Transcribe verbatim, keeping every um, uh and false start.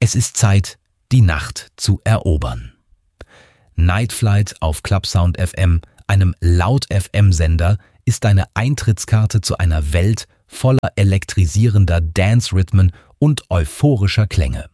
Es ist Zeit, die Nacht zu erobern. Night Flight auf Clubsound F M, einem Laut-F M-Sender, ist deine Eintrittskarte zu einer Welt voller elektrisierender Dance-Rhythmen und euphorischer Klänge.